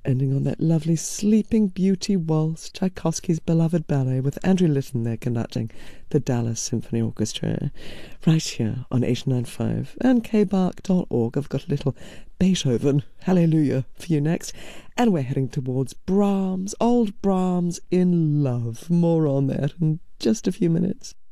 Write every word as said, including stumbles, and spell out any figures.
ending on that lovely Sleeping Beauty waltz, Tchaikovsky's beloved ballet, with Andrew Litton there conducting the Dallas Symphony Orchestra, right here on eighty-nine point five and k bark dot org. I've got a little Beethoven Hallelujah for you next, and we're heading towards Brahms, old Brahms in Love. More on that in just a few minutes.